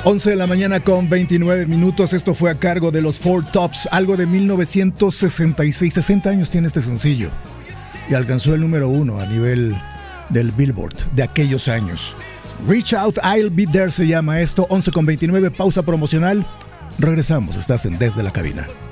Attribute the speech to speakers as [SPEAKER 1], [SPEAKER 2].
[SPEAKER 1] 11 de la mañana con 29 minutos. Esto fue a cargo de los Four Tops, algo de 1966. 60 años tiene este sencillo y alcanzó el número 1 a nivel del Billboard de aquellos años. Reach Out, I'll Be There se llama esto. 11 con 29, pausa promocional. Regresamos, estás en Desde la Cabina.